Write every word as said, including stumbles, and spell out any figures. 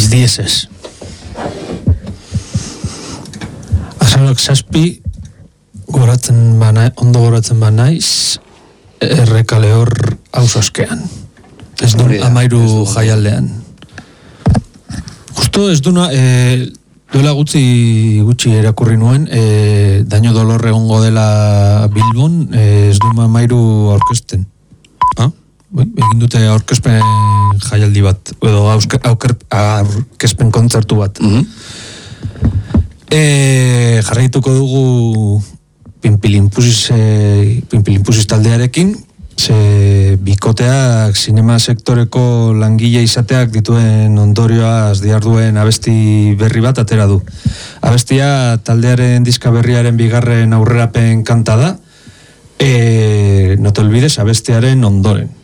Mis dieces. Azalak zazpi, goratzen bana, ondo goratzen banaiz, errekale hor hausoskean. Ez du amairu jaialdean. Justo ez duna, e, duela gutxi gutxi erakurri nuen, e, Daño Dolor egongo dela Bilbon, e, ez du amairu aurkezten. Ah? Egin dute aurkezpen jaialdi bat, edo aurkezpen kontzertu bat. Mm-hmm. E, jarraituko dugu Pinpilinpusis, e, Pinpilinpusis taldearekin, ze bikoteak sinema sektoreko langile izateak dituen ondorioaz diharduen abesti berri bat atera du. Abestia taldearen diska berriaren bigarren aurrerapen kanta da, e, no te olvides abestiaren ondoren.